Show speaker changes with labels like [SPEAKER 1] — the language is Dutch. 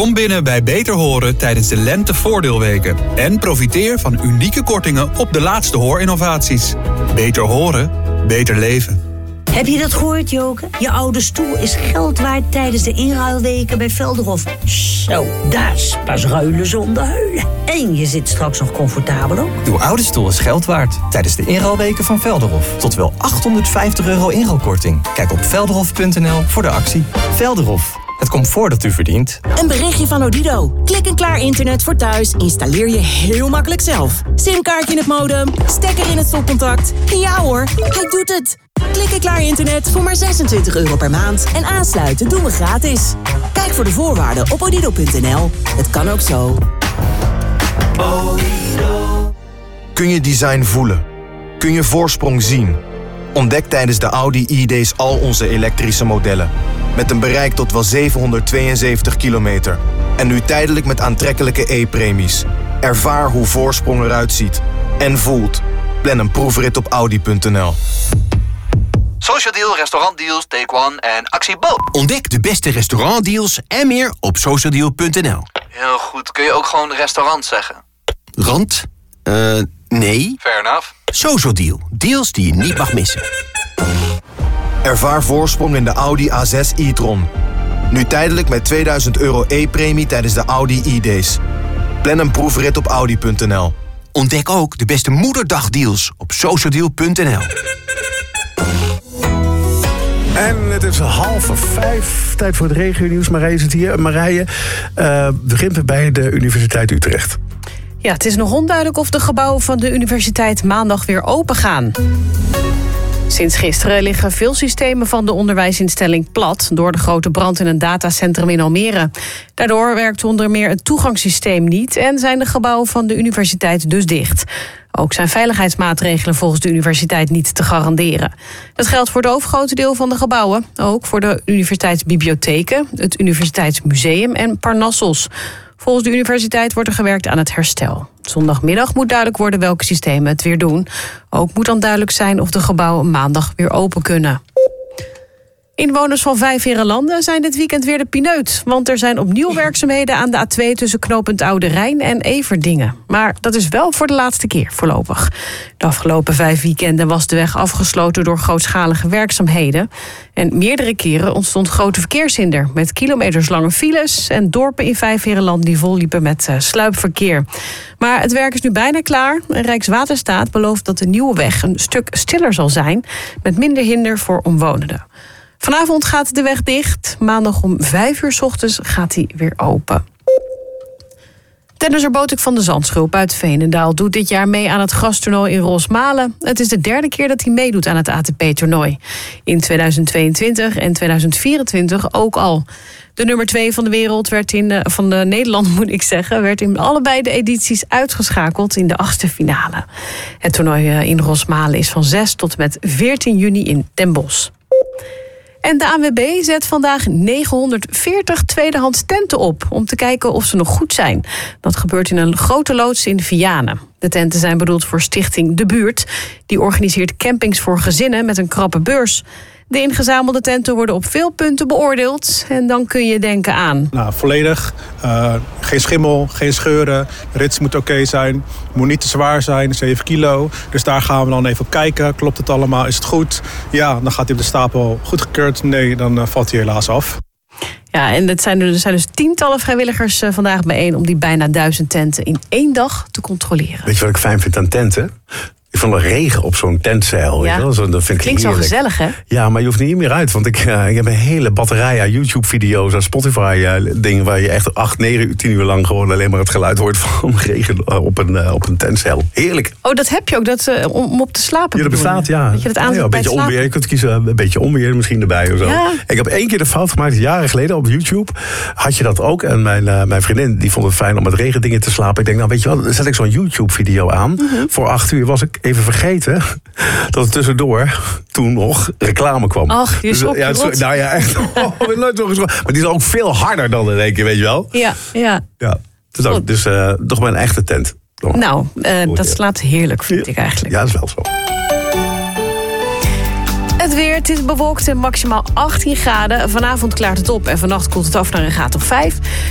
[SPEAKER 1] Kom binnen bij Beter Horen tijdens de lentevoordeelweken. En profiteer van unieke kortingen op de laatste hoorinnovaties. Beter horen, beter leven.
[SPEAKER 2] Heb je dat gehoord, Joke? Je oude stoel is geld waard tijdens de inruilweken bij Velderhof. Zo, dat is pas ruilen zonder huilen. En je zit straks nog comfortabel ook.
[SPEAKER 3] Uw oude stoel is geld waard tijdens de inruilweken van Velderhof. Tot wel €850 inruilkorting. Kijk op velderhof.nl voor de actie. Velderhof. Het comfort dat u verdient.
[SPEAKER 4] Een berichtje van Odido. Klik-en-klaar internet voor thuis installeer je heel makkelijk zelf. Simkaartje in het modem, stekker in het stopcontact. En ja hoor, hij doet het. Klik-en-klaar internet voor maar €26 per maand. En aansluiten doen we gratis. Kijk voor de voorwaarden op odido.nl. Het kan ook zo.
[SPEAKER 5] Kun je design voelen? Kun je voorsprong zien? Ontdek tijdens de Audi E-Days al onze elektrische modellen. Met een bereik tot wel 772 kilometer. En nu tijdelijk met aantrekkelijke e-premies. Ervaar hoe voorsprong eruit ziet. En voelt. Plan een proefrit op Audi.nl.
[SPEAKER 6] Social Deal, restaurantdeals, Take One en Actie Bo.
[SPEAKER 7] Ontdek de beste restaurantdeals en meer op socialdeal.nl.
[SPEAKER 6] Heel goed. Kun je ook gewoon restaurant zeggen?
[SPEAKER 7] Rand? Nee.
[SPEAKER 6] Fair enough.
[SPEAKER 7] Social Deal. Deals die je niet mag missen.
[SPEAKER 5] Ervaar voorsprong in de Audi A6 e-tron. Nu tijdelijk met €2000 e-premie tijdens de Audi E-Days. Plan een proefrit op Audi.nl.
[SPEAKER 7] Ontdek ook de beste moederdagdeals op socialdeal.nl.
[SPEAKER 8] En het is 4:30. Tijd voor het regionieuws. Marije zit hier. Marije, begint bij de Universiteit Utrecht.
[SPEAKER 9] Ja, het is nog onduidelijk of de gebouwen van de universiteit maandag weer open gaan. Sinds gisteren liggen veel systemen van de onderwijsinstelling plat door de grote brand in een datacentrum in Almere. Daardoor werkt onder meer het toegangssysteem niet en zijn de gebouwen van de universiteit dus dicht. Ook zijn veiligheidsmaatregelen volgens de universiteit niet te garanderen. Dat geldt voor het overgrote deel van de gebouwen. Ook voor de universiteitsbibliotheken, het universiteitsmuseum en Parnassos. Volgens de universiteit wordt er gewerkt aan het herstel. Zondagmiddag moet duidelijk worden welke systemen het weer doen. Ook moet dan duidelijk zijn of de gebouwen maandag weer open kunnen. Inwoners van Vijfheerenlanden zijn dit weekend weer de pineut. Want er zijn opnieuw werkzaamheden aan de A2 tussen knooppunt Oude Rijn en Everdingen. Maar dat is wel voor de laatste keer voorlopig. De afgelopen 5 weekenden was de weg afgesloten door grootschalige werkzaamheden. En meerdere keren ontstond grote verkeershinder met kilometerslange files en dorpen in Vijfheerenland die volliepen met sluipverkeer. Maar het werk is nu bijna klaar. En Rijkswaterstaat belooft dat de nieuwe weg een stuk stiller zal zijn met minder hinder voor omwonenden. Vanavond gaat de weg dicht. Maandag om 5:00 's ochtends gaat hij weer open. Tennisser Botik van de Zandschulp uit Veenendaal doet dit jaar mee aan het grastoernooi in Rosmalen. Het is de 3e keer dat hij meedoet aan het ATP-toernooi. In 2022 en 2024 ook al. De nummer 2 van de wereld van Nederland moet ik zeggen, werd in allebei de edities uitgeschakeld in de 8e finale. Het toernooi in Rosmalen is van 6 tot en met 14 juni in Den Bosch. En de ANWB zet vandaag 940 tweedehands tenten op om te kijken of ze nog goed zijn. Dat gebeurt in een grote loods in Vianen. De tenten zijn bedoeld voor Stichting De Buurt. Die organiseert campings voor gezinnen met een krappe beurs. De ingezamelde tenten worden op veel punten beoordeeld. En dan kun je denken aan...
[SPEAKER 10] volledig. Geen schimmel, geen scheuren. De rits moet oké zijn. Moet niet te zwaar zijn, 7 kilo. Dus daar gaan we dan even op kijken. Klopt het allemaal? Is het goed? Ja, dan gaat hij op de stapel goedgekeurd. Nee, dan valt hij helaas af.
[SPEAKER 9] Ja, en er zijn dus tientallen vrijwilligers vandaag bijeen om die bijna 1000 tenten in 1 dag te controleren.
[SPEAKER 8] Weet je wat ik fijn vind aan tenten? Ik vond de regen op zo'n tentzeil.
[SPEAKER 9] Ja.
[SPEAKER 8] Dat vind ik
[SPEAKER 9] klinkt zo gezellig, hè?
[SPEAKER 8] Ja, maar je hoeft niet meer uit. Want ik heb een hele batterij aan YouTube-video's, aan Spotify-dingen waar je echt 8, 9, 10 uur lang gewoon alleen maar het geluid hoort van regen op een tentzeil. Heerlijk.
[SPEAKER 9] Oh, dat heb je ook, om op te slapen.
[SPEAKER 8] Ja, dat bestaat, ja.
[SPEAKER 9] Dat je dat aanzet
[SPEAKER 8] een
[SPEAKER 9] bij
[SPEAKER 8] beetje
[SPEAKER 9] het
[SPEAKER 8] onweer. Je kunt kiezen een beetje onweer misschien erbij of zo.
[SPEAKER 9] Ja.
[SPEAKER 8] Ik heb 1 keer de fout gemaakt, jaren geleden op YouTube. Had je dat ook? En mijn vriendin die vond het fijn om met regendingen te slapen. Ik denk, nou weet je wel, dan zet ik zo'n YouTube-video aan. Mm-hmm. Voor 8 uur was ik even vergeten dat er tussendoor toen nog reclame kwam.
[SPEAKER 9] Ach, je schrok je rot.
[SPEAKER 8] Nou ja, echt. Nooit nog eens. Maar die is ook veel harder dan in één keer, weet je wel?
[SPEAKER 9] Ja.
[SPEAKER 8] Dus toch maar een echte tent.
[SPEAKER 9] Nou, dat slaapt heerlijk, vind ik eigenlijk.
[SPEAKER 8] Ja, dat is wel zo.
[SPEAKER 9] Het weer, het is bewolkt en maximaal 18 graden. Vanavond klaart het op en vannacht koelt het af naar een graad of 5.